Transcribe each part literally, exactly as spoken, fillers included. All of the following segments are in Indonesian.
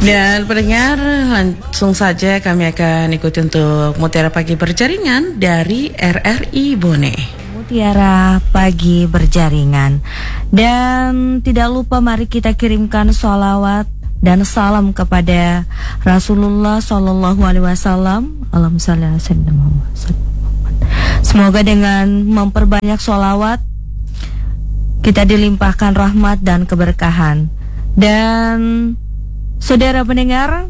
Dan pendengar, langsung saja kami akan ikuti untuk Mutiara Pagi Berjaringan dari R R I Bone. Mutiara Pagi Berjaringan. Dan tidak lupa mari kita kirimkan sholawat dan salam kepada Rasulullah Shallallahu Alaihi Wasallam. Allahumma shalli ala sayyidina Muhammad. Semoga dengan memperbanyak sholawat kita dilimpahkan rahmat dan keberkahan. Dan saudara pendengar,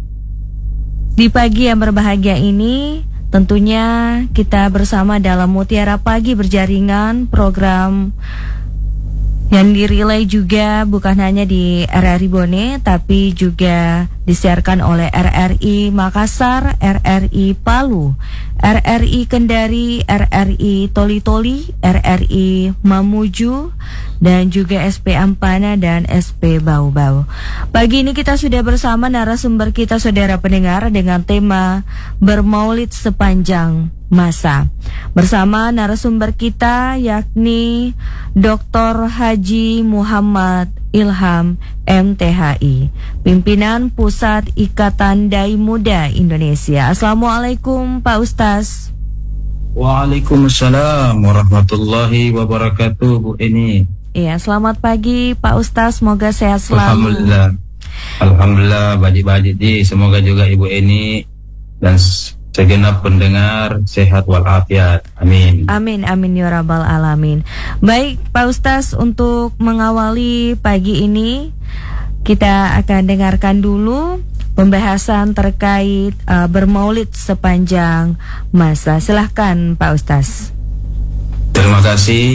di pagi yang berbahagia ini tentunya kita bersama dalam Mutiara Pagi Berjaringan, program yang dirilai juga bukan hanya di R R I Bone, tapi juga disiarkan oleh R R I Makassar, R R I Palu, R R I Kendari, R R I Toli-Toli, R R I Mamuju, dan juga S P Ampana dan S P Bau-Bau. Pagi ini kita sudah bersama narasumber kita saudara pendengar dengan tema bermaulid sepanjang masa. Bersama narasumber kita yakni Doktor Haji Muhammad Ilham M T H I, pimpinan Pusat Ikatan Dai Muda Indonesia. Assalamualaikum Pak Ustaz. Waalaikumsalam warahmatullahi wabarakatuh, Bu Eni. Iya, selamat pagi Pak Ustaz, semoga sehat selalu. Alhamdulillah. Alhamdulillah, baik-baik di. Semoga juga Ibu Eni dan segenap pendengar sehat walafiat. Amin. Amin, amin ya rabbal alamin. Baik Pak Ustaz, untuk mengawali pagi ini kita akan dengarkan dulu pembahasan terkait uh, bermaulid sepanjang masa. Silahkan Pak Ustaz. Terima kasih.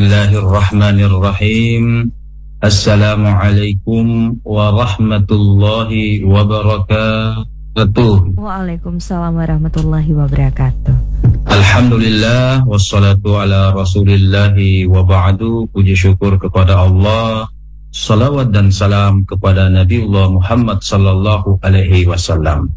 Bismillahirrahmanirrahim. Assalamualaikum warahmatullahi wabarakatuh. Waalaikumsalam warahmatullahi wabarakatuh. Alhamdulillah, wassalatu ala rasulillahi wa ba'du. Puji syukur kepada Allah, salawat dan salam kepada Nabiullah Muhammad sallallahu alaihi wasallam.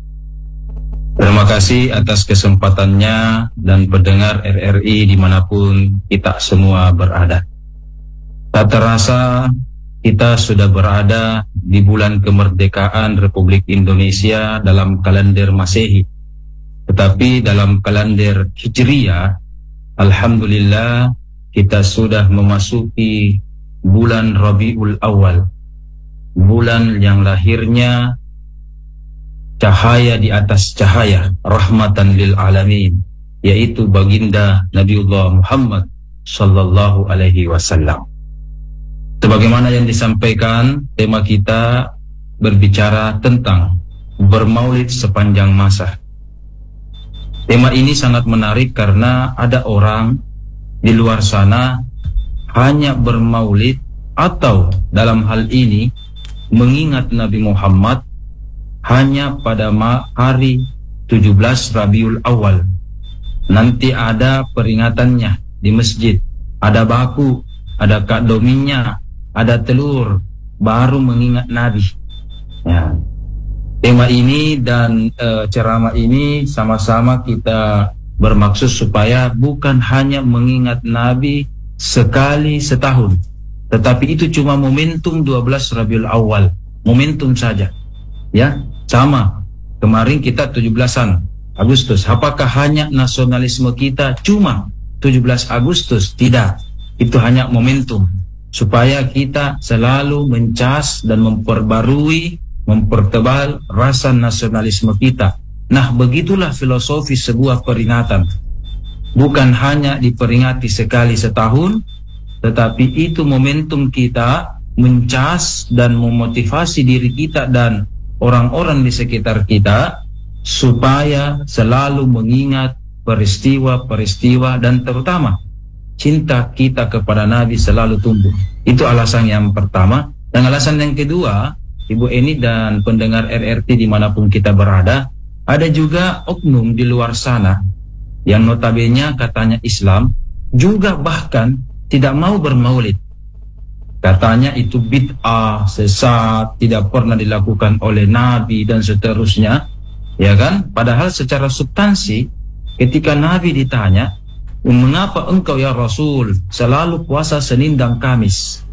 Terima kasih atas kesempatannya dan pendengar R R I dimanapun kita semua berada. Tak terasa kita sudah berada di bulan kemerdekaan Republik Indonesia dalam kalender Masehi. Tetapi dalam kalender Hijriyah, alhamdulillah kita sudah memasuki bulan Rabiul Awal, bulan yang lahirnya cahaya di atas cahaya, rahmatan lil alamin, yaitu baginda Nabiullah Muhammad sallallahu alaihi wasallam. Sebagaimana yang disampaikan, tema kita berbicara tentang bermaulid sepanjang masa. Tema ini sangat menarik karena ada orang di luar sana hanya bermaulid atau dalam hal ini mengingat Nabi Muhammad hanya pada hari tujuh belas Rabiul Awal. Nanti ada peringatannya di masjid, ada baku, ada kak dominya, ada telur, baru mengingat Nabi. Ya. Tema ini dan e, ceramah ini sama-sama kita bermaksud supaya bukan hanya mengingat Nabi sekali setahun, tetapi itu cuma momentum dua belas Rabiul Awal, momentum saja. Ya, sama. Kemarin kita tujuh belasan Agustus. Apakah hanya nasionalisme kita cuma tujuh belas Agustus? Tidak. Itu hanya momentum supaya kita selalu mencas dan memperbarui, mempertebal rasa nasionalisme kita. Nah, begitulah filosofi sebuah peringatan. Bukan hanya diperingati sekali setahun, tetapi itu momentum kita mencas dan memotivasi diri kita dan orang-orang di sekitar kita supaya selalu mengingat peristiwa-peristiwa dan terutama cinta kita kepada Nabi selalu tumbuh. Itu alasan yang pertama. Dan alasan yang kedua, Ibu Eni dan pendengar R R T dimanapun kita berada, ada juga oknum di luar sana yang notabene katanya Islam, juga bahkan tidak mau bermaulid. Katanya itu bid'ah, sesat, tidak pernah dilakukan oleh Nabi dan seterusnya, ya kan? Padahal secara substansi, ketika Nabi ditanya, mengapa engkau ya Rasul selalu puasa Senin dan Kamis?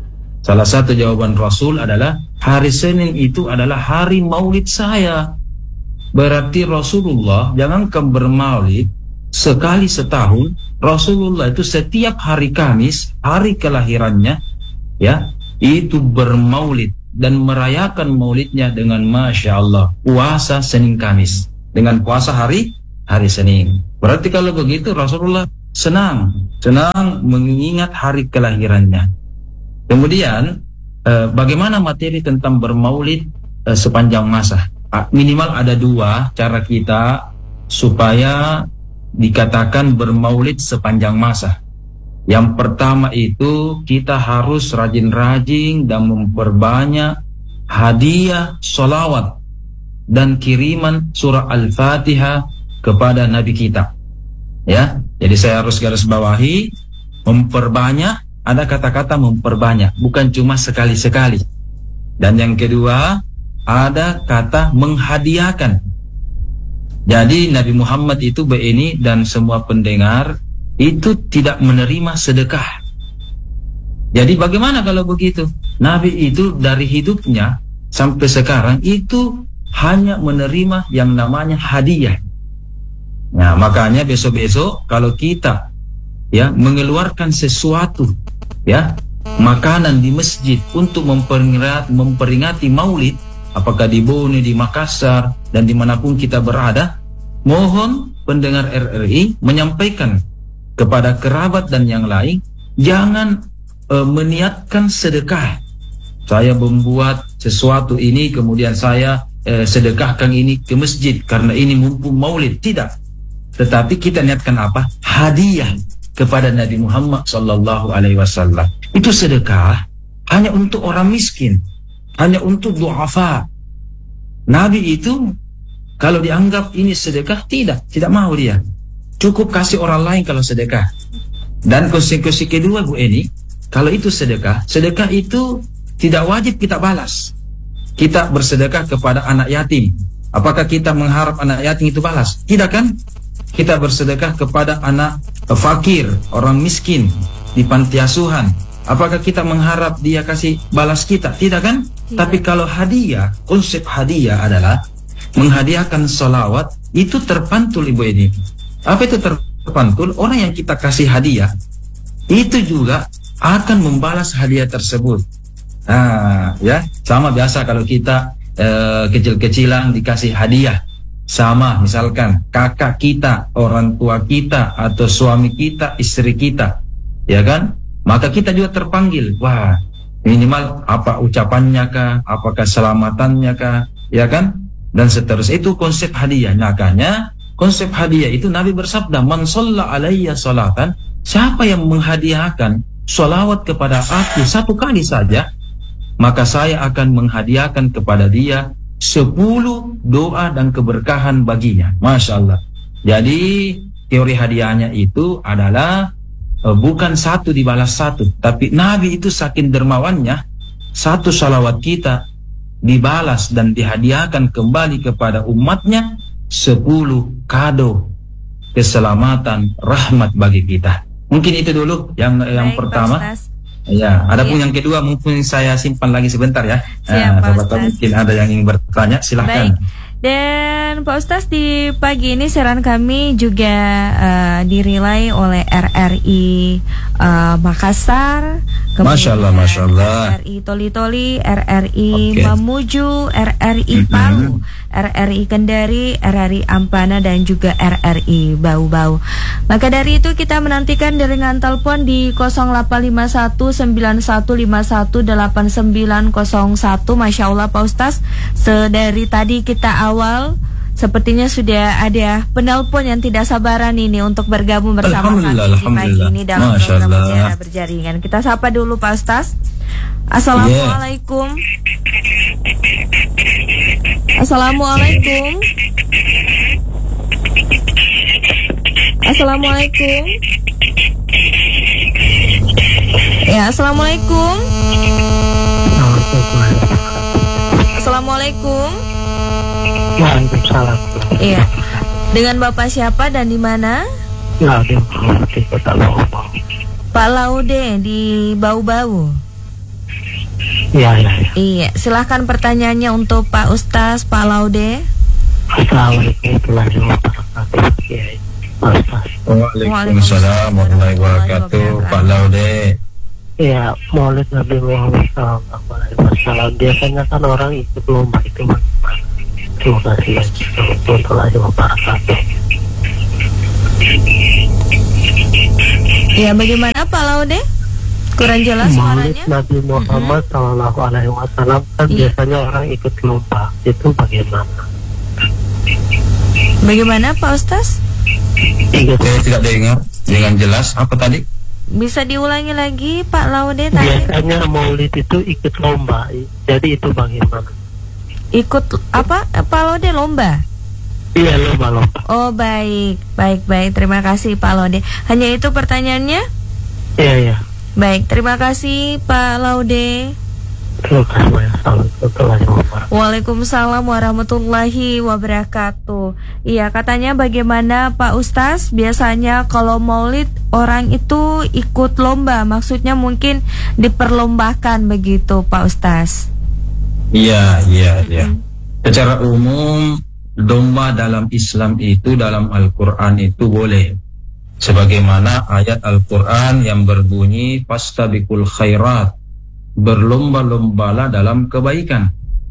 Salah satu jawaban Rasul adalah hari Senin itu adalah hari maulid saya. Berarti Rasulullah jangankan bermaulid sekali setahun, Rasulullah itu setiap hari Kamis, hari kelahirannya, ya, itu bermaulid dan merayakan maulidnya dengan Masya Allah puasa Senin Kamis dengan puasa hari hari Senin. Berarti kalau begitu Rasulullah senang senang mengingat hari kelahirannya. Kemudian eh, bagaimana materi tentang bermaulid eh, sepanjang masa? Ah, minimal ada dua cara kita supaya dikatakan bermaulid sepanjang masa. Yang pertama itu kita harus rajin-rajin dan memperbanyak hadiah solawat dan kiriman surah Al-Fatihah kepada Nabi kita. Ya, jadi saya harus garis bawahi memperbanyak, ada kata-kata memperbanyak, bukan cuma sekali-sekali. Dan yang kedua ada kata menghadiahkan. Jadi Nabi Muhammad itu begini dan semua pendengar itu tidak menerima sedekah. Jadi bagaimana kalau begitu? Nabi itu dari hidupnya sampai sekarang itu hanya menerima yang namanya hadiah. Nah, makanya besok-besok kalau kita ya mengeluarkan sesuatu, ya, makanan di masjid untuk memperingati, memperingati maulid, apakah di Bone, di Makassar, dan dimanapun kita berada, mohon pendengar R R I menyampaikan kepada kerabat dan yang lain, jangan e, meniatkan sedekah. Saya membuat sesuatu ini, kemudian saya e, sedekahkan ini ke masjid karena ini mumpung maulid. Tidak. Tetapi kita niatkan apa? Hadiah kepada Nabi Muhammad sallallahu alaihi wasallam. Itu sedekah hanya untuk orang miskin, hanya untuk du'afa. Nabi itu kalau dianggap ini sedekah, tidak, tidak mau dia. Cukup kasih orang lain kalau sedekah. Dan konsekuensi kedua Bu Eni, kalau itu sedekah, sedekah itu tidak wajib kita balas. Kita bersedekah kepada anak yatim, apakah kita mengharap anak yatim itu balas? Tidak kan? Kita bersedekah kepada anak fakir, orang miskin di panti asuhan, apakah kita mengharap dia kasih balas kita? Tidak kan? Tidak. Tapi kalau hadiah, konsep hadiah adalah menghadiahkan salawat, itu terpantul Ibu Eni. Apa itu terpantul? Orang yang kita kasih hadiah itu juga akan membalas hadiah tersebut. Nah, ya, sama biasa kalau kita eh, kecil-kecilan dikasih hadiah. Sama, misalkan kakak kita, orang tua kita, atau suami kita, istri kita, ya kan? Maka kita juga terpanggil. Wah, minimal apa ucapannya kah? Apakah selamatannya kah? Ya kan? Dan seterusnya. Itu konsep hadiah. Makanya konsep hadiah itu Nabi bersabda, man shalla alayya salatan, siapa yang menghadiahkan salawat kepada aku satu kali saja, maka saya akan menghadiahkan kepada dia sepuluh doa dan keberkahan baginya. Masya Allah. Jadi teori hadiahnya itu adalah e, bukan satu dibalas satu, tapi Nabi itu saking dermawannya, satu salawat kita dibalas dan dihadiahkan kembali kepada umatnya sepuluh kado keselamatan, rahmat bagi kita. Mungkin itu dulu yang Baik, yang pertama. Ya, adapun ya. Yang kedua mungkin saya simpan lagi sebentar ya. Siap, nah, Pak mungkin ada yang ingin bertanya, silahkan. Baik. Dan Pak Ustaz, di pagi ini siaran kami juga uh, dirilai oleh R R I uh, Makassar, Masya Allah, Masya Allah. R R I Toli-Toli, R R I okay. Mamuju, R R I Palu, mm-hmm. R R I Kendari, R R I Ampana, dan juga R R I Bau-Bau. Maka dari itu kita menantikan dengan telepon di nol delapan lima satu sembilan satu lima satu delapan sembilan nol satu. Masya Allah Pak Ustaz, sedari tadi kita awal sepertinya sudah ada penelpon yang tidak sabaran ini untuk bergabung bersama kami di pagi ini dalam Masya program Allah. Mutiara Berjaringan. Kita sapa dulu Pak Ustaz. Assalamualaikum. Yeah. Assalamualaikum. Assalamualaikum. Ya, assalamualaikum. Assalamualaikum. Waalaikumsalam. Iya. Dengan Bapak siapa dan di mana? Ya, di Kota Laude. Pak Laude di Bau-Bau. Iya, iya, iya. Iya, silahkan pertanyaannya untuk Pak Ustaz, Pak Laude. Assalamualaikum warahmatullahi wabarakatuh. Kiai, Pak Ustaz. Waalaikumsalam warahmatullahi wabarakatuh. Pak Laude. Iya, Maulid Nabi Muhammad Sallallahu Alaihi Wasallam. Biasanya kan orang ikut lomba itu bagaimana? Terima kasih. Assalamualaikum warahmatullahi wabarakatuh. Ya, bagaimana Pak Laude? Kurang jelas Maulid suaranya. Nabi Muhammad mm-hmm. Sallallahu Alaihi Wasallam kan iya. biasanya orang ikut lomba. Itu bagaimana? Bagaimana Pak Ustaz? Saya tidak dengar dengan jelas. Apa tadi? Bisa diulangi lagi Pak Laude tadi? Biasanya Maulid itu ikut lomba. Jadi itu bagaimana? Ikut apa? Pak Laude lomba? Iya, lomba-lomba. Oh, baik. Baik, baik. Terima kasih Pak Laude. Hanya itu pertanyaannya? Iya, iya. Baik, terima kasih Pak Laude. Terima kasih. Assalamualaikum. Waalaikumsalam warahmatullahi wabarakatuh. Iya, katanya bagaimana Pak Ustaz? Biasanya kalau maulid orang itu ikut lomba, maksudnya mungkin diperlombakan begitu Pak Ustaz. Iya, iya, iya. Hmm. Secara umum domba dalam Islam itu, dalam Al-Quran itu boleh. Sebagaimana ayat Al-Quran yang berbunyi fastabiqul khairat, berlomba-lombalah dalam kebaikan.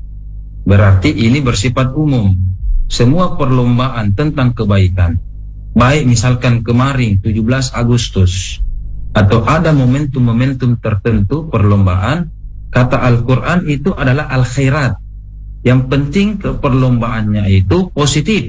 Berarti ini bersifat umum. Semua perlombaan tentang kebaikan, baik misalkan kemarin tujuh belas Agustus atau ada momentum-momentum tertentu perlombaan, kata Al-Quran itu adalah al-khairat. Yang penting ke perlombaannya itu positif,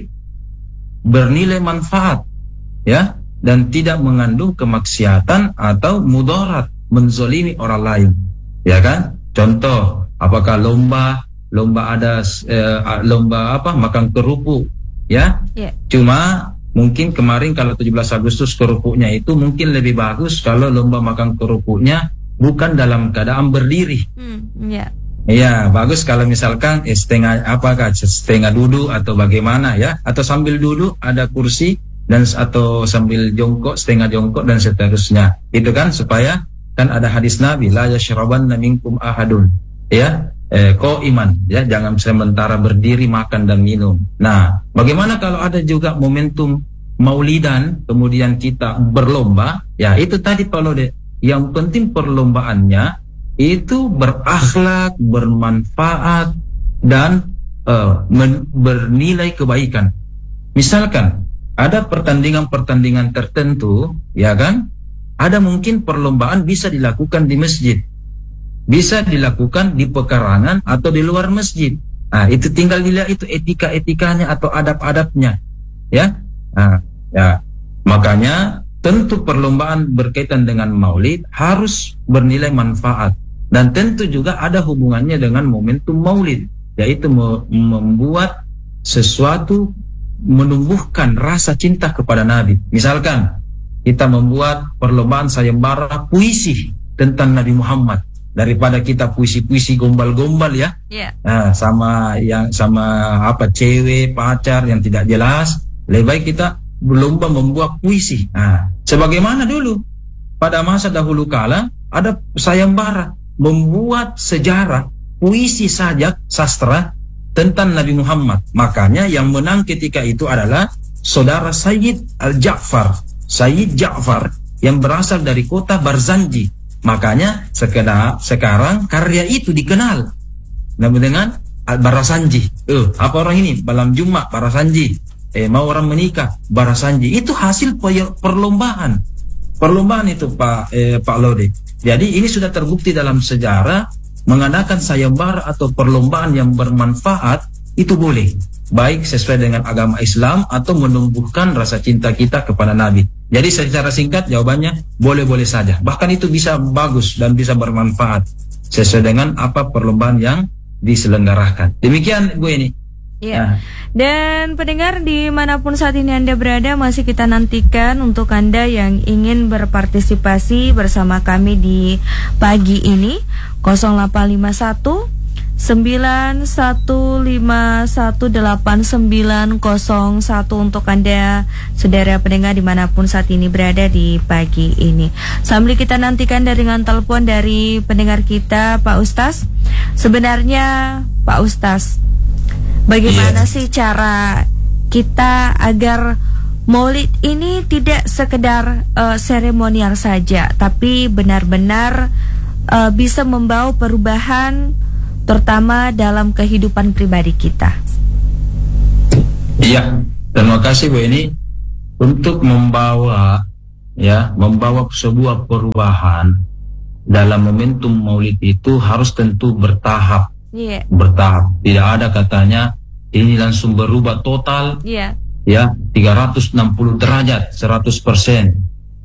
bernilai manfaat, ya, dan tidak mengandung kemaksiatan atau mudarat, menzolimi orang lain, ya kan? Contoh, apakah lomba lomba ada eh, lomba apa makan kerupuk, ya? Yeah. Cuma mungkin kemarin kalau tujuh belas Agustus kerupuknya itu mungkin lebih bagus kalau lomba makan kerupuknya bukan dalam keadaan berdiri. Hmm, yeah. Iya, bagus kalau misalkan eh, setengah apakah setengah duduk atau bagaimana, ya, atau sambil duduk ada kursi dan atau sambil jongkok, setengah jongkok dan seterusnya. Itu kan supaya kan ada hadis Nabi, la yashrabanna minkum ahadun, ya, eh, qaiman, ya, jangan sementara berdiri makan dan minum. Nah, bagaimana kalau ada juga momentum maulidan kemudian kita berlomba, ya itu tadi Pak Lode, yang penting perlombaannya itu berakhlak, bermanfaat dan uh, bernilai kebaikan. Misalkan ada pertandingan-pertandingan tertentu, ya kan? Ada mungkin perlombaan bisa dilakukan di masjid, bisa dilakukan di pekarangan atau di luar masjid. Nah, itu tinggal dilihat itu etika-etikanya atau adab-adabnya, ya. Nah, ya. Makanya tentu perlombaan berkaitan dengan maulid harus bernilai manfaat dan tentu juga ada hubungannya dengan momentum maulid, yaitu membuat sesuatu, menumbuhkan rasa cinta kepada Nabi. Misalkan kita membuat perlombaan sayembara puisi tentang Nabi Muhammad, daripada kita puisi-puisi gombal-gombal, ya, yeah. Nah, sama yang sama apa cewek pacar yang tidak jelas, lebih baik kita berlomba membuat puisi. Nah, sebagaimana dulu pada masa dahulu kala ada sayembara membuat sejarah puisi sajak sastra tentang Nabi Muhammad. Makanya yang menang ketika itu adalah saudara Sayyid Al-Ja'far, Sayyid Ja'far yang berasal dari kota Barzanji. Makanya sekedar, sekarang karya itu dikenal dengan Barzanji. Eh, apa orang ini? Malam Jumat Barzanji. Eh, mau orang menikah Barzanji. Itu hasil perlombaan. Perlombaan itu Pak eh, Pak Lode. Jadi ini sudah terbukti dalam sejarah. Mengadakan sayembara atau perlombaan yang bermanfaat itu boleh, baik sesuai dengan agama Islam atau menumbuhkan rasa cinta kita kepada Nabi. Jadi secara singkat jawabannya boleh-boleh saja. Bahkan itu bisa bagus dan bisa bermanfaat sesuai dengan apa perlombaan yang diselenggarakan. Demikian Bu ini. Iya. Nah. Dan pendengar dimanapun saat ini Anda berada, masih kita nantikan untuk Anda yang ingin berpartisipasi bersama kami di pagi ini nol delapan lima satu sembilan satu lima satu delapan sembilan nol satu untuk Anda saudara pendengar dimanapun saat ini berada di pagi ini. Sambil kita nantikan dengan telepon dari pendengar kita, Pak Ustaz. Sebenarnya Pak Ustaz, bagaimana yeah. sih cara kita agar Maulid ini tidak sekedar uh, seremonial saja, tapi benar-benar uh, bisa membawa perubahan terutama dalam kehidupan pribadi kita. Iya, terima kasih Bu Eni. Untuk membawa ya, membawa sebuah perubahan dalam momentum Maulid itu harus tentu bertahap. Iya. Bertahap. Tidak ada katanya ini langsung berubah total. Iya. Ya, tiga ratus enam puluh derajat, seratus persen.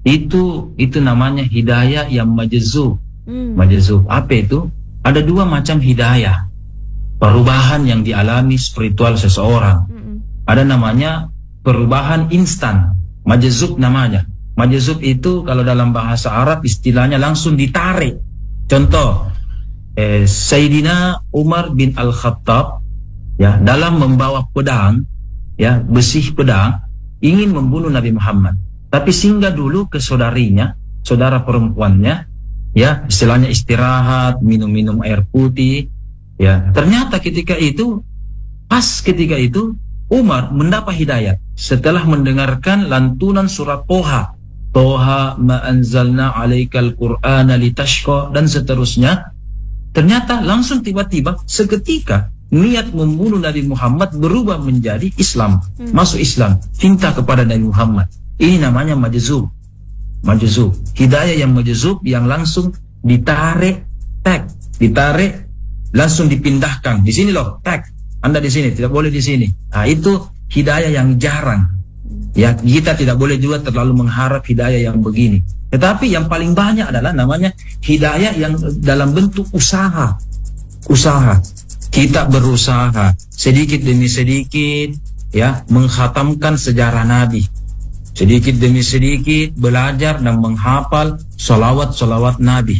Itu itu namanya hidayah yang majzub. Hmm. Majzub. Apa itu? Ada dua macam hidayah, perubahan yang dialami spiritual seseorang. Mm-hmm. Ada namanya perubahan instan, majzub namanya. Majzub itu kalau dalam bahasa Arab istilahnya langsung ditarik. Contoh, eh, Sayyidina Umar bin Al-Khattab ya, dalam membawa pedang, ya, besi pedang, ingin membunuh Nabi Muhammad. Tapi singgah dulu ke saudarinya, saudara perempuannya, ya, istilahnya istirahat, minum-minum air putih, ya. Ternyata ketika itu, pas ketika itu, Umar mendapat hidayah setelah mendengarkan lantunan surat Toha, Toha ma anzalna alaikal qur'ana litashqa, dan seterusnya. Ternyata langsung tiba-tiba seketika niat membunuh Nabi Muhammad berubah menjadi Islam, hmm. masuk Islam, cinta kepada Nabi Muhammad. Ini namanya majzub. Majzub, hidayah yang majzub yang langsung ditarik, tag, ditarik, langsung dipindahkan. Di sini loh, tag. Anda di sini, tidak boleh di sini. Nah, itu hidayah yang jarang. Ya, kita tidak boleh juga terlalu mengharap hidayah yang begini. Tetapi yang paling banyak adalah namanya hidayah yang dalam bentuk usaha. Usaha. Kita berusaha sedikit demi sedikit, ya, mengkhatamkan sejarah Nabi. Sedikit demi sedikit belajar dan menghafal solawat-solawat Nabi.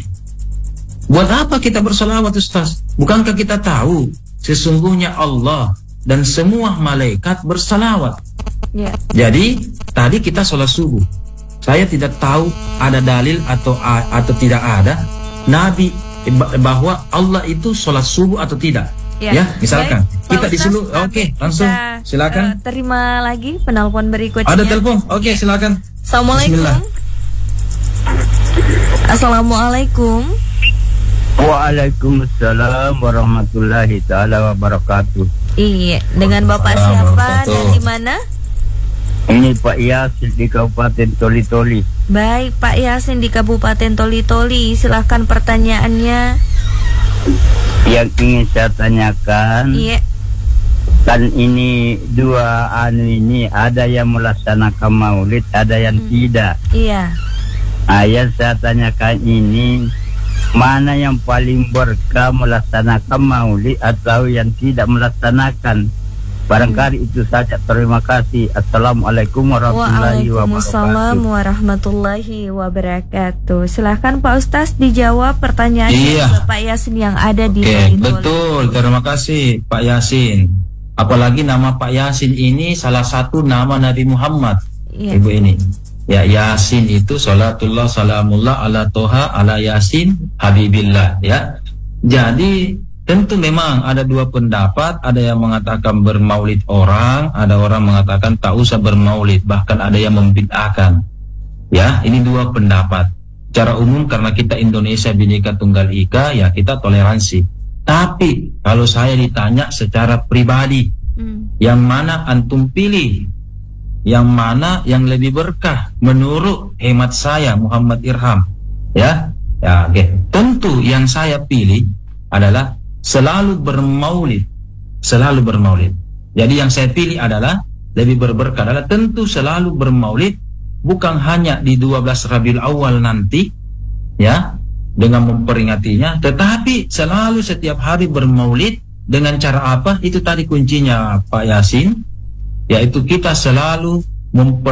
Buat apa kita bersolawat, Ustaz? Bukankah kita tahu sesungguhnya Allah dan semua malaikat bersolawat? Yeah. Jadi tadi kita sholat subuh. Saya tidak tahu ada dalil atau atau tidak ada Nabi bahwa Allah itu sholat subuh atau tidak. Ya, ya, misalkan baik, kita disuruh, oke, okay, langsung kita, silakan. Uh, terima lagi penelpon berikutnya. Ada telepon, oke, okay, silakan. Assalamualaikum. Bismillah. Assalamualaikum. Waalaikumsalam warahmatullahi taala wabarakatuh. Iya, dengan Bapak siapa dan di mana? Ini Pak Yasin di Kabupaten Toli-Toli. Baik, Pak Yasin di Kabupaten Toli-Toli, silahkan pertanyaannya. Yang ingin saya tanyakan, iya. Kan ini dua anu ini ada yang melaksanakan Maulid, ada yang hmm. tidak. Iya. Nah, yang saya tanyakan ini, mana yang paling berkah melaksanakan Maulid atau yang tidak melaksanakan? Barangkali hmm. itu saja. Terima kasih. Assalamualaikum warahmatullahi wabarakatuh. Waalaikumsalam warahmatullahi wabarakatuh. Silahkan Pak Ustaz dijawab pertanyaan iya. Bapak Yasin yang ada di Oke, betul. Terima kasih Pak Yasin. Apalagi nama Pak Yasin ini salah satu nama Nabi Muhammad. Iya. Ibu ini. Ya, Yasin itu salatullah salamullah ala toha ala Yasin habibillah, ya. Jadi tentu memang ada dua pendapat, ada yang mengatakan bermaulid orang, ada orang mengatakan tak usah bermaulid, bahkan ada yang membid'ahkan. Ya, ini dua pendapat. Secara umum karena kita Indonesia Bhinneka Tunggal Ika, ya kita toleransi. Tapi kalau saya ditanya secara pribadi, hmm. yang mana antum pilih? Yang mana yang lebih berkah menurut hemat saya Muhammad Irham? Ya, ya, oke. Okay. Tentu yang saya pilih adalah selalu bermaulid, selalu bermaulid. Jadi yang saya pilih adalah lebih berberkah adalah tentu selalu bermaulid, bukan hanya di dua belas Rabiul Awal nanti, ya, dengan memperingatinya, tetapi selalu setiap hari bermaulid dengan cara apa? Itu tadi kuncinya Pak Yasin, yaitu kita selalu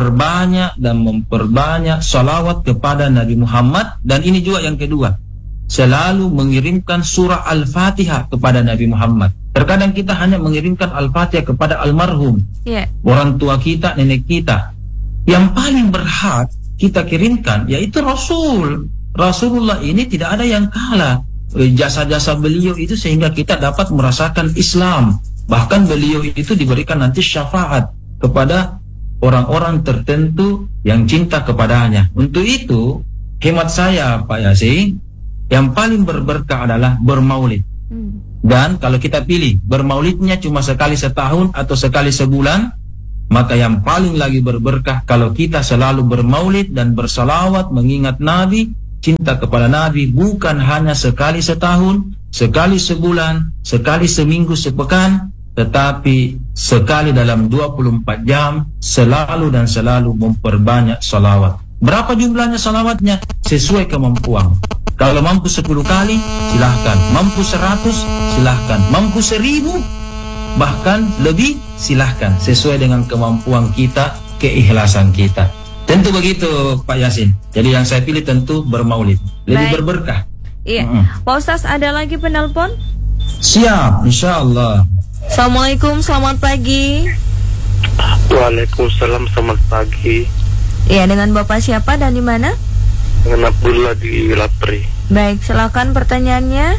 memperbanyak dan memperbanyak salawat kepada Nabi Muhammad. Dan ini juga yang kedua, selalu mengirimkan surah Al-Fatihah kepada Nabi Muhammad. Terkadang kita hanya mengirimkan Al-Fatihah kepada almarhum, yeah. orang tua kita, nenek kita. Yang paling berhak kita kirimkan yaitu Rasul. Rasulullah ini tidak ada yang kalah jasa-jasa beliau itu sehingga kita dapat merasakan Islam. Bahkan beliau itu diberikan nanti syafaat kepada orang-orang tertentu yang cinta kepadanya. Untuk itu, hemat saya Pak Yasin, yang paling berberkah adalah bermaulid. Hmm. Dan kalau kita pilih bermaulidnya cuma sekali setahun atau sekali sebulan, maka yang paling lagi berberkah kalau kita selalu bermaulid dan bersalawat mengingat Nabi, cinta kepada Nabi, bukan hanya sekali setahun, sekali sebulan, sekali seminggu sepekan, tetapi sekali dalam dua puluh empat jam, selalu dan selalu memperbanyak salawat. Berapa jumlahnya salawatnya? Sesuai kemampuan. Kalau mampu sepuluh kali, silahkan. Mampu seratus, silahkan. Mampu seribu, bahkan lebih, silahkan. Sesuai dengan kemampuan kita, keikhlasan kita. Tentu begitu Pak Yasin. Jadi yang saya pilih tentu bermaulid. Lebih Baik. berberkah. Iya. Mm-hmm. Pak Ustaz, ada lagi penelpon? Siap, insya Allah. Assalamualaikum, selamat pagi. Waalaikumsalam, selamat pagi. Iya, dengan Bapak siapa dan di mana? Dengan Abdullah di Lapri. Baik, silakan pertanyaannya.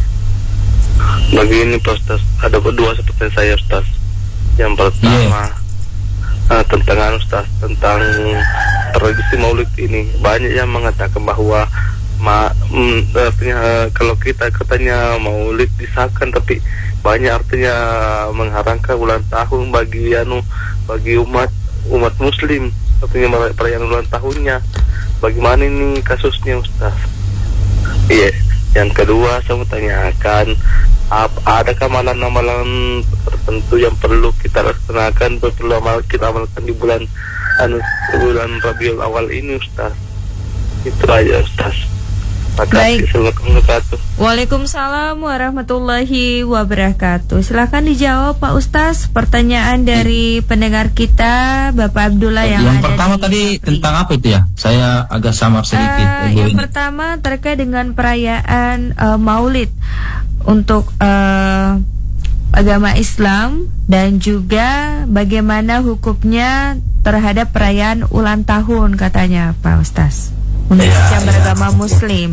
Begini Pak Ustaz, ada berdua seperti saya Ustaz. Yang pertama, yeah. uh, tentang Ustaz, tentang tradisi maulid ini. Banyak yang mengatakan bahwa ma, mm, artinya uh, kalau kita katanya maulid disahkan, tapi banyak artinya mengharamkan ulang tahun bagi anu bagi umat umat muslim, artinya perayaan ulang tahunnya. Bagaimana ini kasusnya Ustaz? Iya. Yeah. Yang kedua saya mau tanyakan, adakah amalan-amalan tertentu yang perlu kita laksanakan, perlu amal kita amalkan di bulan anu bulan Rabiul Awal ini Ustaz? Itu aja Ustaz. Baik. Waalaikumsalam warahmatullahi wabarakatuh. Silahkan dijawab Pak Ustaz pertanyaan dari pendengar kita Bapak Abdullah yang, yang ada pertama di tadi Rapri. Tentang apa itu ya? Saya agak samar sedikit. Uh, yang ini. Pertama terkait dengan perayaan uh, Maulid untuk uh, agama Islam dan juga bagaimana hukumnya terhadap perayaan ulang tahun katanya Pak Ustaz. Untuk ya, yang beragama ya. Muslim.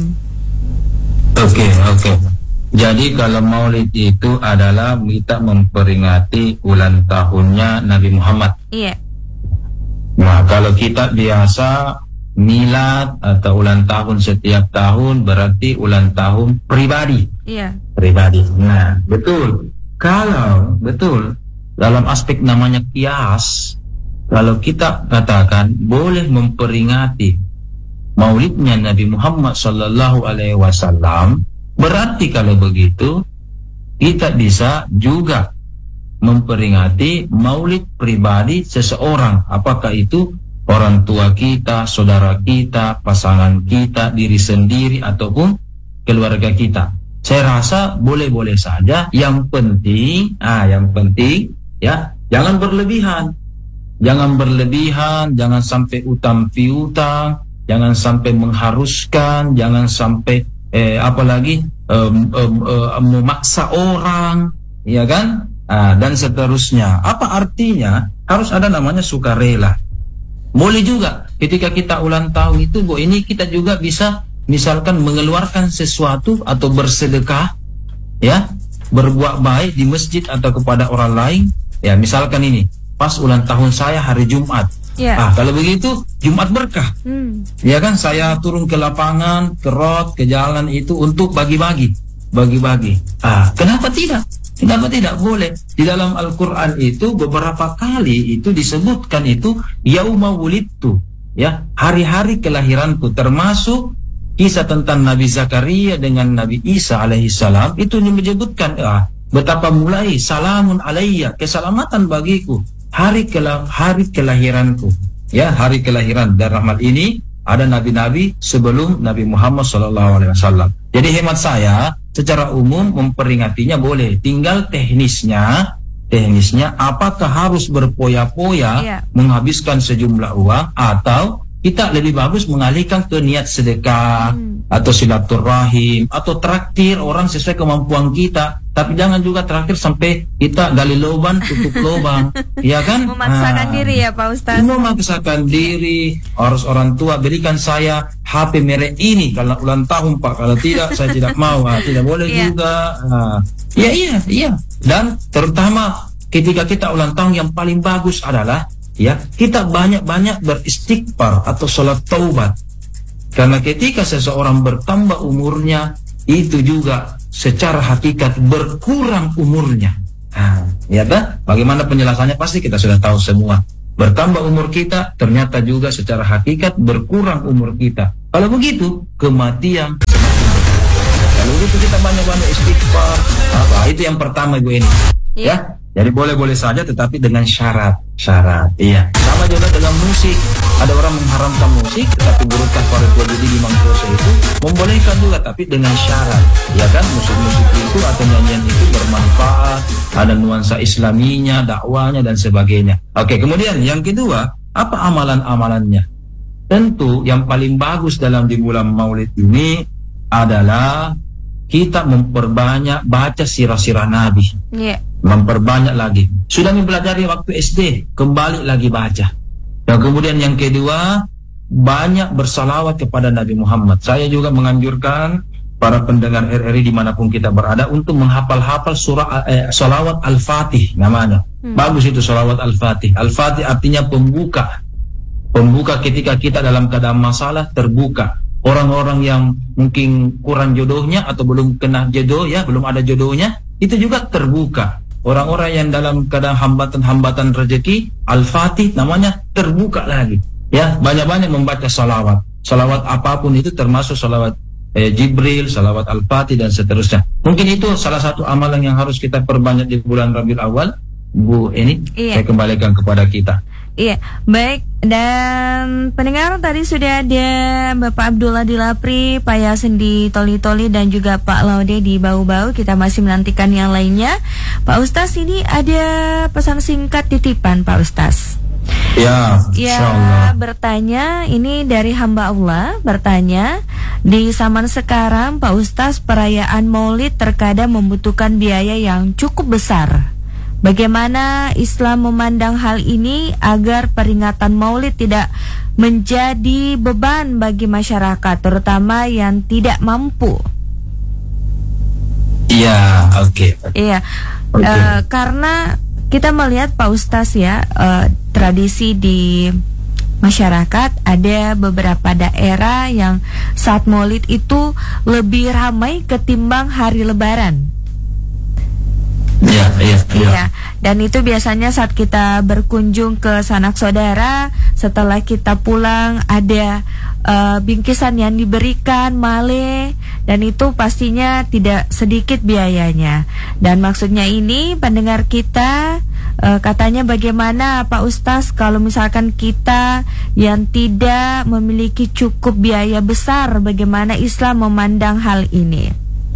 Oke, okay, oke. Okay. Jadi kalau Maulid itu adalah kita memperingati ulang tahunnya Nabi Muhammad. Iya. Nah, kalau kita biasa milad atau ulang tahun setiap tahun berarti ulang tahun pribadi. Iya. Pribadi. Nah, betul. Kalau betul dalam aspek namanya kias, kalau kita katakan boleh memperingati Maulidnya Nabi Muhammad Sallallahu Alaihi Wasallam, berarti kalau begitu kita bisa juga memperingati Maulid pribadi seseorang, apakah itu orang tua kita, saudara kita, pasangan kita, diri sendiri ataupun keluarga kita. Saya rasa boleh-boleh saja. Yang penting, ah, yang penting ya jangan berlebihan, jangan berlebihan, jangan sampai utang piutang. Jangan sampai mengharuskan, jangan sampai eh, apalagi um, um, um, memaksa orang, ya kan? Ah, dan seterusnya. Apa artinya? Harus ada namanya sukarela. Boleh juga ketika kita ulang tahun itu, Bu, ini kita juga bisa misalkan mengeluarkan sesuatu atau bersedekah, ya, berbuat baik di masjid atau kepada orang lain. Ya, misalkan ini pas ulang tahun saya hari Jumat. Yeah. Ah, kalau begitu Jumat berkah. Hmm. Ya kan, saya turun ke lapangan, ke road, ke jalan itu untuk bagi-bagi, bagi-bagi. Ah, kenapa tidak? Kenapa tidak boleh? Di dalam Al-Qur'an itu beberapa kali itu disebutkan itu yauma wulidtu, ya, hari-hari kelahiranku, termasuk kisah tentang Nabi Zakaria dengan Nabi Isa alaihi salam itu menyebutkan ah, betapa mulai salamun alayya, keselamatan bagiku. Hari kelah hari kelahiranku, ya, hari kelahiran. Dan rahmat ini ada nabi-nabi sebelum Nabi Muhammad Sallallahu Alaihi Wasallam. Jadi hemat saya, secara umum memperingatinya boleh. Tinggal teknisnya, teknisnya apakah harus berpoya-poya, yeah, menghabiskan sejumlah uang atau kita lebih bagus mengalihkan ke niat sedekah hmm. atau silaturahim atau traktir orang sesuai kemampuan kita. Tapi jangan juga traktir sampai kita gali lubang tutup lubang, ya kan? Memaksakan nah, diri ya Pak Ustaz. Memaksakan diri, harus orang tua berikan saya H P merek ini kalau ulang tahun Pak, kalau tidak saya tidak mau. Nah, tidak boleh yeah. juga. Nah, ya iya iya. Dan terutama ketika kita ulang tahun yang paling bagus adalah ya kita banyak-banyak beristighfar atau sholat taubat. Karena ketika seseorang bertambah umurnya, itu juga secara hakikat berkurang umurnya. Nah, ya dah? Bagaimana penjelasannya pasti kita sudah tahu semua. Bertambah umur kita, ternyata juga secara hakikat berkurang umur kita. Kalau begitu, kematian semakin dekat. Kalau begitu kita banyak-banyak istighfar. Apa? Itu yang pertama Ibu ini. Yeah. Ya. Jadi boleh-boleh saja tetapi dengan syarat. Syarat, iya. Sama juga dengan musik. Ada orang mengharamkan musik, tetapi buruk kafar jadi di mangkosa itu membolehkan juga, tapi dengan syarat. Ya kan, musik-musik itu atau nyanyian itu bermanfaat, ada nuansa islaminya, dakwanya dan sebagainya. Oke, kemudian yang kedua, apa amalan-amalannya? Tentu yang paling bagus dalam di bulan Maulid ini adalah kita memperbanyak baca sirah-sirah Nabi. Yeah. Memperbanyak lagi. Sudah mempelajari waktu S D, kembali lagi baca. Dan kemudian yang kedua, banyak bersalawat kepada Nabi Muhammad. Saya juga menganjurkan para pendengar R R I dimanapun kita berada untuk menghafal-hafal surah eh, salawat Al-Fatih namanya. Hmm. Bagus itu salawat Al-Fatih. Al-Fatih artinya pembuka. Pembuka ketika kita dalam keadaan masalah, terbuka. Orang-orang yang mungkin kurang jodohnya atau belum kena jodoh ya, belum ada jodohnya, itu juga terbuka. Orang-orang yang dalam keadaan hambatan-hambatan rezeki, Al-Fatih namanya terbuka lagi. Ya, banyak-banyak membaca salawat. Salawat apapun itu termasuk salawat eh, Jibril, salawat Al-Fatih dan seterusnya. Mungkin itu salah satu amalan yang harus kita perbanyak di bulan Rabiul Awal. Bu ini iya. Saya kembalikan kepada kita. Iya, baik. Dan pendengar tadi sudah ada Bapak Abdullah di Lapri, Pak Yasin di Toli-Toli dan juga Pak Laude di Bau-Bau. Kita masih menantikan yang lainnya. Pak Ustaz, ini ada pesan singkat titipan Pak Ustaz. Ya, ya bertanya, ini dari hamba Allah bertanya, di zaman sekarang Pak Ustaz, perayaan Maulid terkadang membutuhkan biaya yang cukup besar. Bagaimana Islam memandang hal ini agar peringatan Maulid tidak menjadi beban bagi masyarakat, terutama yang tidak mampu? Iya, oke. Okay. Iya, okay. uh, karena kita melihat Pak Ustaz ya, uh, tradisi di masyarakat ada beberapa daerah yang saat Maulid itu lebih ramai ketimbang hari Lebaran. Iya, iya, iya. Dan itu biasanya saat kita berkunjung ke sanak saudara, setelah kita pulang ada uh, bingkisan yang diberikan, male, dan itu pastinya tidak sedikit biayanya. Dan maksudnya ini pendengar kita uh, katanya bagaimana Pak Ustaz kalau misalkan kita yang tidak memiliki cukup biaya besar, bagaimana Islam memandang hal ini?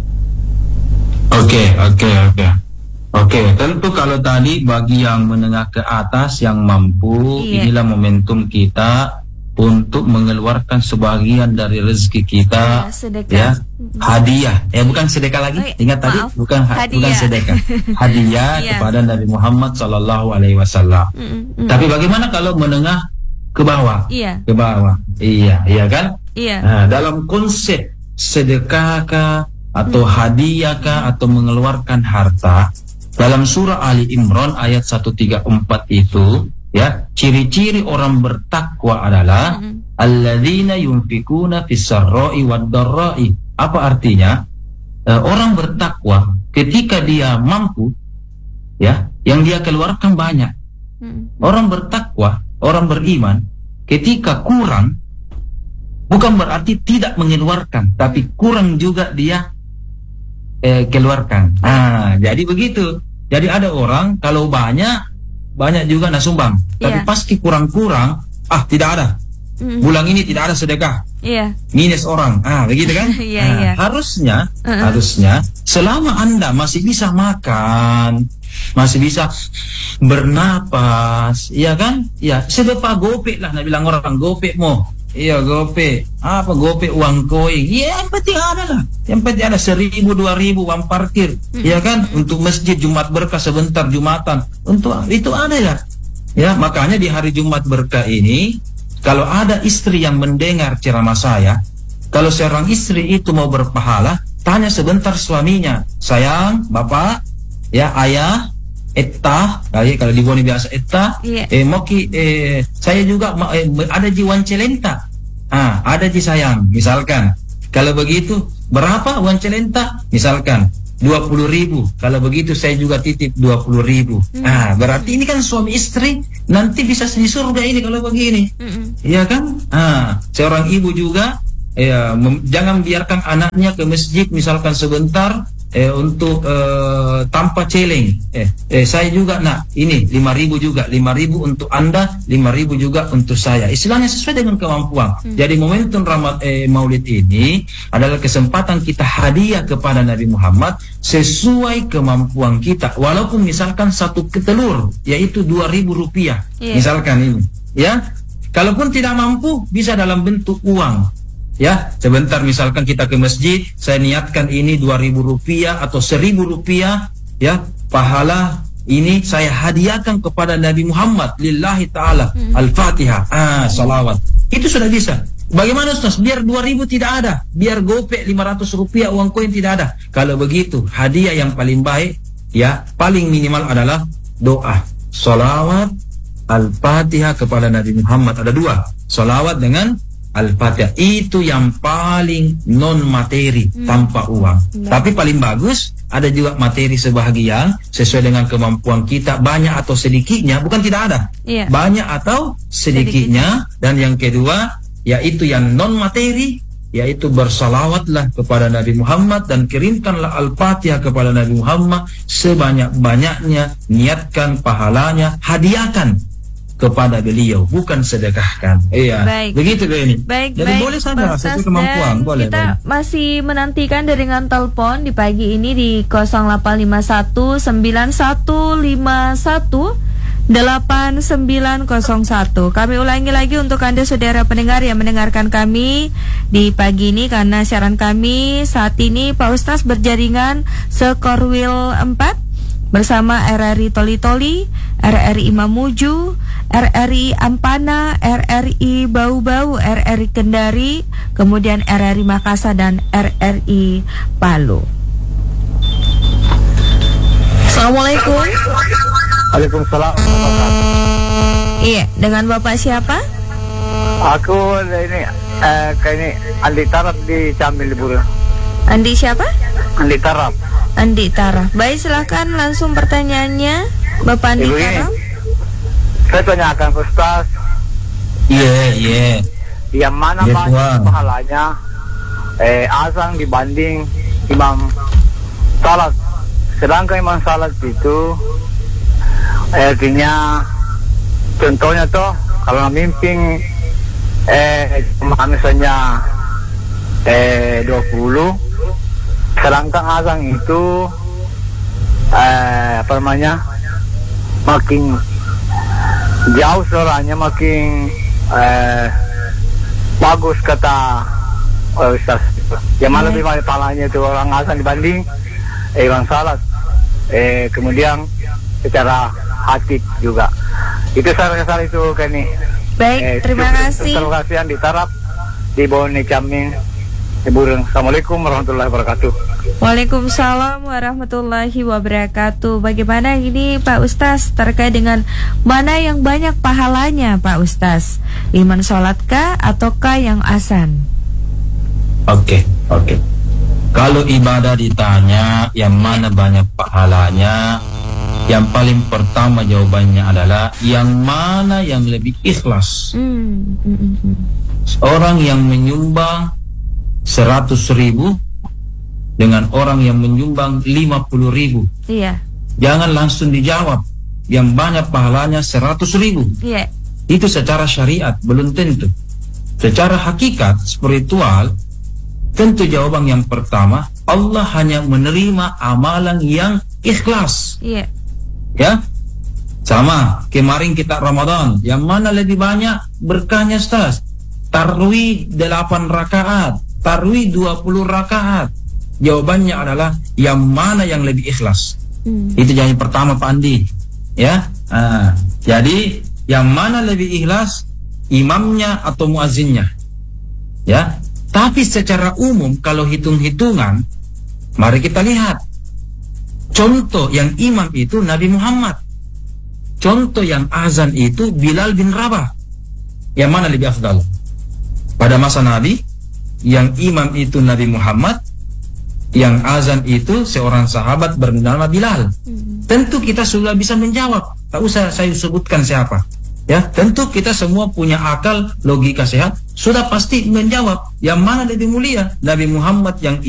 Oke, oke, oke. Oke, tentu kalau tadi bagi yang menengah ke atas yang mampu, iya. Inilah momentum kita untuk mengeluarkan sebagian dari rezeki kita, ya, ya hadiah, ya bukan sedekah lagi, oh, ingat maaf. Tadi bukan hadiah. bukan sedekah, hadiah iya. kepada Nabi Muhammad Sallallahu Alaihi Wasallam. Mm -mm. Tapi bagaimana kalau menengah ke bawah, iya. ke bawah, iya, iya kan? Iya. Nah, dalam konsep sedekahkah atau mm. hadiahkah atau mengeluarkan harta. Dalam surah Ali Imran ayat seratus tiga puluh empat itu, ya, ciri-ciri orang bertakwa adalah mm-hmm. alladzina yunfikuna fis-sarra'i wad-dharra'i. Apa artinya? E, orang bertakwa ketika dia mampu, ya, yang dia keluarkan banyak. Mm-hmm. Orang bertakwa, orang beriman ketika kurang bukan berarti tidak mengeluarkan, tapi kurang juga dia Eh, keluarkan. Ah, jadi begitu. Jadi ada orang kalau banyak banyak juga nak sumbang, tapi yeah. pasti kurang-kurang, ah tidak ada. Mm. bulan ini tidak ada sedekah, Iya. minus orang, ah begitu kan? Iya, Nah, iya. harusnya Uh-uh. harusnya selama Anda masih bisa makan, masih bisa bernapas, ya kan? Ya, sebepa gopek lah, nak bilang orang gopek mo. Iya, gopek. Apa gopek uang koin? Iya, yang penting ada lah. Yang penting ada seribu, dua ribu uang parkir, ya kan? Untuk masjid Jumat berkah sebentar Jumatan, untuk itu ada ya. Ya, makanya di hari Jumat berkah ini, kalau ada istri yang mendengar ceramah saya, kalau seorang istri itu mau berpahala, tanya sebentar suaminya, sayang, bapak, ya ayah, etta, kayak kalau di Boni biasa etta, Iya. eh moki, eh saya juga ma- eh, ada ji wancelenta, ah ada ji sayang, misalkan, kalau begitu berapa wancelenta, misalkan dua puluh ribu, kalau begitu saya juga titip dua puluh ribu, Hmm. ah berarti ini kan suami istri nanti bisa di surga ini kalau begini, Mm-mm. iya kan? Ah seorang ibu juga, ya mem- jangan biarkan anaknya ke masjid misalkan sebentar. Eh, untuk eh, tanpa celeng, eh, eh, saya juga nak ini lima ribu juga, lima ribu untuk anda, lima ribu juga untuk saya. Istilahnya sesuai dengan kemampuan. Hmm. Jadi momentum Ramadhan eh, Maulid ini adalah kesempatan kita hadiah kepada Nabi Muhammad sesuai kemampuan kita. Walaupun misalkan satu ketelur, yaitu dua ribu rupiah, Iya. misalkan ini, ya. Kalaupun tidak mampu, bisa dalam bentuk uang. Ya, sebentar misalkan kita ke masjid, saya niatkan ini dua ribu rupiah atau seribu rupiah, ya, pahala ini saya hadiahkan kepada Nabi Muhammad lillahi ta'ala, al-fatihah, ah, salawat, itu sudah bisa. Bagaimana Ustaz? Biar dua ribu tidak ada, biar gopek lima ratus rupiah uang koin tidak ada. Kalau begitu, hadiah yang paling baik, ya, paling minimal adalah doa, salawat, al-fatihah kepada Nabi Muhammad. Ada dua, salawat dengan Al-Fatihah, itu yang paling non materi, hmm. tanpa uang. Ya. Tapi paling bagus ada juga materi sebahagian sesuai dengan kemampuan kita, banyak atau sedikitnya, bukan tidak ada, Iya. banyak atau sedikitnya. Dan yang kedua yaitu yang non materi, yaitu bersalawatlah kepada Nabi Muhammad dan kirimkanlah Al-Fatihah kepada Nabi Muhammad sebanyak-banyaknya, niatkan pahalanya, hadiahkan kepada beliau, bukan sedekahkan. Iya, Baik. begitu kayak ini. Baik, Jadi baik, boleh saja Pak Ustaz, satu kemampuan, dan boleh. kita boleh. masih menantikan dengan telepon di pagi ini di nol delapan lima satu sembilan satu lima satu delapan sembilan nol satu. Kami ulangi lagi untuk Anda saudara pendengar yang mendengarkan kami di pagi ini, karena siaran kami saat ini Pak Ustaz berjaringan Sekorwil empat bersama R R I Toli-Toli, R R I Mamuju, R R I Ampana, R R I Bau-Bau, R R I Kendari, kemudian R R I Makassar dan R R I Palu. Assalamualaikum. Waalaikumsalam. Iya, dengan Bapak siapa? Aku ini eh, kayak ini Andi Tarap di Cambil Buru. Andi siapa? Andi Tarap. Andi Tara. Baik, silakan langsung pertanyaannya, Bapak Andi Ibu ini, Tara. saya tanyakan Ustaz, Iya, iya. yang mana Yes, banyak Tuhan. pahalanya eh, azan dibanding imam salat. Sedangkan imam salat itu eh, artinya contohnya tuh kalau memimpin eh misalnya eh dua puluh, sedangkan azan itu eh, apa namanya makin jauh suaranya, makin eh, bagus kata oh, Ustaz. Yang mana lebih banyak pahalanya itu orang azan dibanding eh, orang salat. Eh, kemudian secara hati juga. Itu salah itu kan nih. Baik, Eh, terima cukup. kasih. Terima kasih yang ditarap di Bone Camin di Burung. Assalamualaikum warahmatullahi wabarakatuh. Waalaikumsalam warahmatullahi wabarakatuh. Bagaimana ini Pak Ustaz terkait dengan mana yang banyak pahalanya Pak Ustaz? Iman sholatkah ataukah yang azan? Oke, oke. Kalau ibadah ditanya yang mana banyak pahalanya, yang paling pertama jawabannya adalah yang mana yang lebih ikhlas. Hmm, hmm, hmm, hmm. Orang yang menyumbang seratus ribu dengan orang yang menyumbang lima puluh ribu. Iya, Jangan langsung dijawab yang banyak pahalanya seratus ribu. iya. Itu secara syariat belum tentu. secara hakikat spiritual, tentu jawaban yang pertama, Allah hanya menerima amalan yang ikhlas. Iya. Ya, sama kemarin kita Ramadan, yang mana lebih banyak berkahnya Ustaz? Tarawih delapan rakaat, tarawih dua puluh rakaat. Jawabannya adalah yang mana yang lebih ikhlas. Hmm. Itu yang pertama Pak Andi. Ya, nah, jadi yang mana lebih ikhlas, imamnya atau muazzinnya? Ya, tapi secara umum kalau hitung-hitungan, mari kita lihat. Contoh yang imam itu Nabi Muhammad. Contoh yang azan itu Bilal bin Rabah. Yang mana lebih afdal? Pada masa Nabi, yang imam itu Nabi Muhammad, yang azan itu seorang sahabat bernama Bilal. Hmm. Tentu kita sudah bisa menjawab. Tak usah saya sebutkan siapa. Ya, tentu kita semua punya akal, logika sehat, sudah pasti menjawab yang mana lebih mulia, Nabi Muhammad yang